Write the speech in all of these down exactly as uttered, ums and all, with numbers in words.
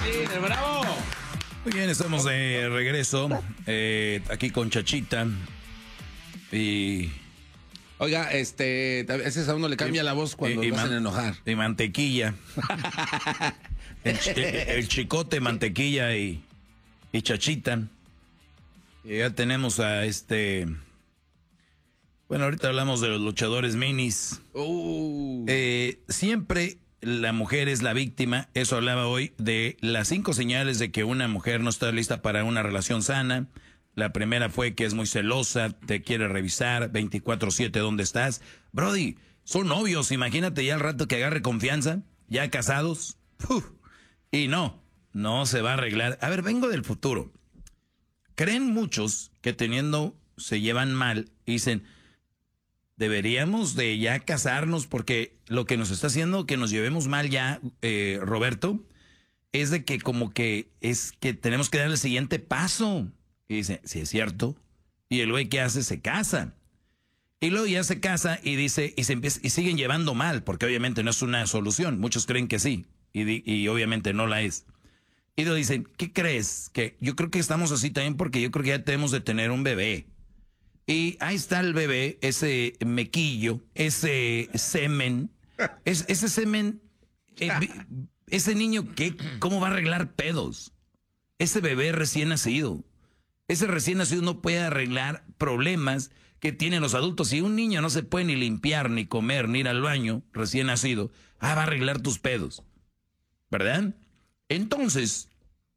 líder, bravo. Muy bien, estamos de regreso eh, aquí con Chachita y... Oiga, este, a veces a uno le cambia y, la voz cuando y, lo y hacen man, enojar. Y mantequilla. el, el chicote, mantequilla y, y Chachita. Y ya tenemos a este... Bueno, ahorita hablamos de los luchadores minis. Uh. Eh, siempre la mujer es la víctima. Eso hablaba hoy de las cinco señales de que una mujer no está lista para una relación sana. La primera fue que es muy celosa, te quiere revisar veinticuatro siete dónde estás. Brody, son novios, imagínate ya al rato que agarre confianza, ya casados. Uf, y no, no se va a arreglar. A ver, vengo del futuro. Creen muchos que teniendo, se llevan mal y dicen, deberíamos de ya casarnos porque lo que nos está haciendo que nos llevemos mal ya, eh, Roberto, es de que como que es que tenemos que dar el siguiente paso. Y dice, sí es cierto. Y el güey que hace se casa. Y luego ya se casa y dice, y se empieza, y siguen llevando mal, porque obviamente no es una solución. Muchos creen que sí, y, di, y obviamente no la es. Y luego dicen, ¿qué crees? Que yo creo que estamos así también porque yo creo que ya tenemos de tener un bebé. Y ahí está el bebé, ese mequillo, ese semen, es, ese semen, eh, ese niño, ¿qué? ¿Cómo va a arreglar pedos? Ese bebé recién nacido. Ese recién nacido no puede arreglar problemas que tienen los adultos. Si un niño no se puede ni limpiar, ni comer, ni ir al baño, recién nacido, ah, va a arreglar tus pedos. ¿Verdad? Entonces,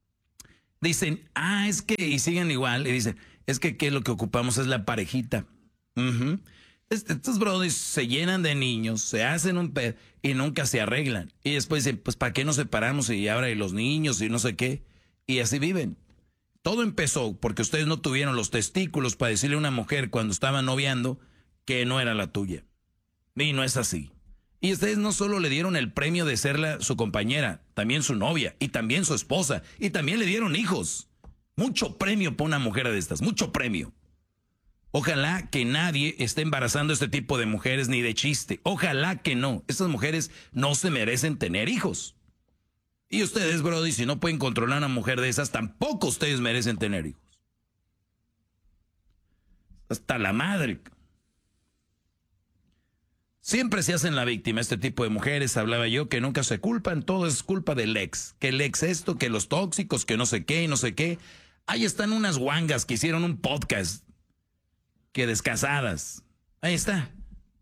dicen, ah, es que, y siguen igual, y dicen, es que ¿qué es lo que ocupamos? Es la parejita. Uh-huh. Estos brothers se llenan de niños, se hacen un pedo y nunca se arreglan. Y después dicen, pues ¿para qué nos separamos? Y ahora y los niños y no sé qué. Y así viven. Todo empezó porque ustedes no tuvieron los testículos para decirle a una mujer cuando estaban noviando que no era la tuya. Y no es así. Y ustedes no solo le dieron el premio de ser la, su compañera, también su novia, y también su esposa, y también le dieron hijos. Mucho premio para una mujer de estas, mucho premio. Ojalá que nadie esté embarazando a este tipo de mujeres ni de chiste. Ojalá que no. Estas mujeres no se merecen tener hijos. Y ustedes, brody, si no pueden controlar a una mujer de esas, tampoco ustedes merecen tener hijos. Hasta la madre. Siempre se hacen la víctima este tipo de mujeres, hablaba yo, que nunca se culpan, todo es culpa del ex. Que el ex esto, que los tóxicos, que no sé qué, no sé qué. Ahí están unas guangas que hicieron un podcast, que descasadas. Ahí está.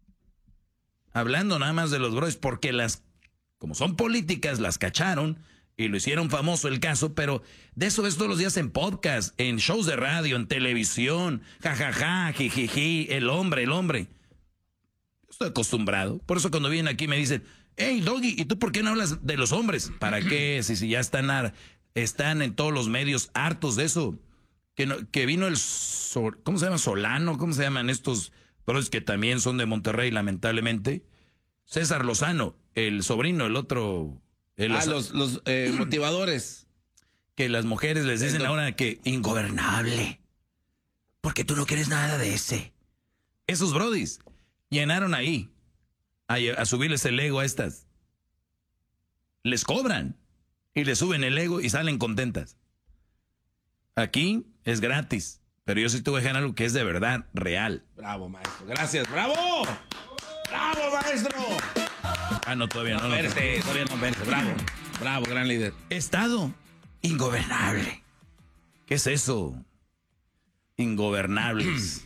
Hablando nada más de los bros, porque las, como son políticas, las cacharon y lo hicieron famoso el caso, pero de eso ves todos los días en podcast, en shows de radio, en televisión, jajaja, jijiji, el hombre, el hombre. Estoy acostumbrado. Por eso cuando vienen aquí me dicen, hey, Doggy, ¿y tú por qué no hablas de los hombres? ¿Para qué? Si, si ya están, están en todos los medios hartos de eso. Que, no, que vino el, Sol, ¿cómo se llama? Solano, ¿cómo se llaman estos? Pero es que también son de Monterrey, lamentablemente. César Lozano, el sobrino, el otro. El ah, los, los eh, motivadores. Que las mujeres les dicen ahora que ingobernable. Porque tú no quieres nada de ese. Esos brodis llenaron ahí a, a subirles el ego a estas. Les cobran y les suben el ego y salen contentas. Aquí es gratis, pero yo sí te voy a dejar algo que es de verdad, real. Bravo, maestro. Gracias. ¡Bravo! ¡Bravo, maestro! Ah, no, todavía no. no espérate, no, todavía no, espérate. Bravo. Bravo, gran líder. Estado ingobernable. ¿Qué es eso? Ingobernables.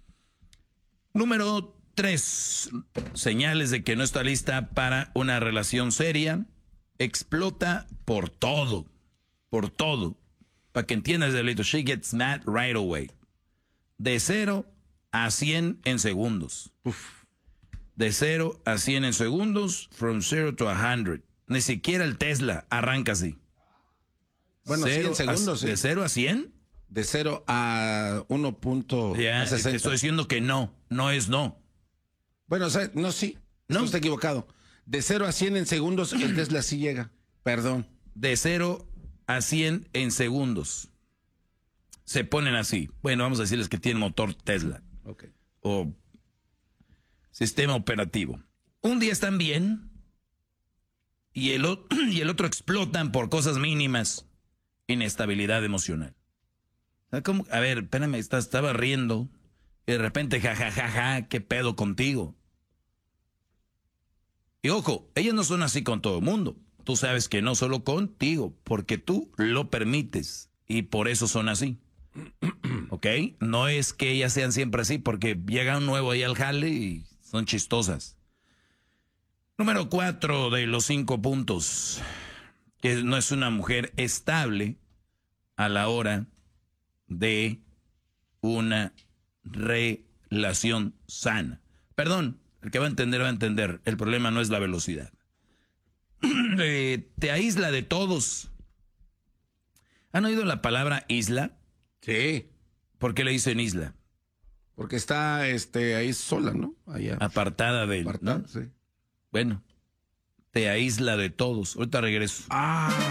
Número tres. Señales de que no está lista para una relación seria. Explota por todo. Por todo. Para que entiendas, delito. She gets mad right away. De cero a cien en segundos. Uf. De cero a cien en segundos. From zero to a hundred. Ni siquiera el Tesla arranca así. Bueno, cien segundos. A, ¿De cero a cien? De cero a uno punto sesenta. Te estoy diciendo que no. No es no. Bueno, o sea, no, sí. No. Está equivocado. De cero a cien en segundos, el Tesla sí llega. Perdón. De cero a cien en segundos. Se ponen así. Bueno, vamos a decirles que tienen motor Tesla. Ok. O sistema operativo. Un día están bien. y el, y el otro explotan por cosas mínimas. Inestabilidad emocional. ¿Cómo? A ver, espérame, estaba riendo y de repente, jajajaja, ja, ja, ja, ¿qué pedo contigo? Y ojo, ellas no son así con todo el mundo. Tú sabes que no solo contigo, porque tú lo permites y por eso son así. ¿Ok? No es que ellas sean siempre así, porque llega un nuevo ahí al jale y son chistosas. Número cuatro de los cinco puntos, que no es una mujer estable a la hora de una relación sana. Perdón, el que va a entender va a entender. El problema no es la velocidad. eh, te aísla de todos. ¿Han oído la palabra isla? Sí. ¿Por qué le dicen isla? Porque está este, ahí sola, ¿no? Allá. Apartada de él, Apartada, ¿no? sí. Bueno, te aísla de todos. Ahorita regreso. Ah.